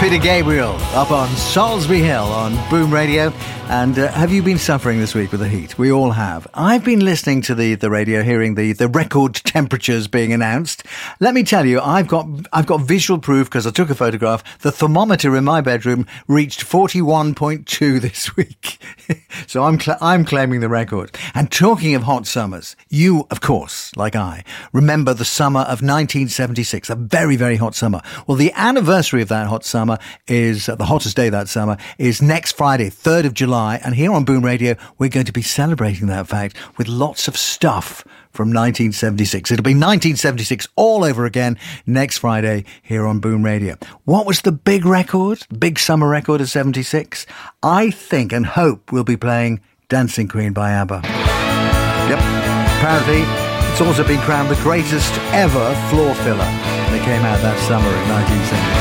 Peter Gabriel up on Salisbury Hill on Boom Radio. And have you been suffering this week with the heat? We all have. I've been listening to the radio, hearing the record temperatures being announced. Let me tell you, I've got visual proof because I took a photograph. The thermometer in my bedroom reached 41.2 this week. So I'm claiming the record. And talking of hot summers, you, of course, like I, remember the summer of 1976, a very, very hot summer. Well, the anniversary of that hot summer is, the hottest day that summer, is next Friday, 3rd of July. And here on Boom Radio, we're going to be celebrating that fact with lots of stuff from 1976. It'll be 1976 all over again next Friday here on Boom Radio. What was the big record, big summer record of 76? I think and hope we'll be playing Dancing Queen by ABBA. Yep. Apparently, it's also been crowned the greatest ever floor filler. They came out that summer in 1976.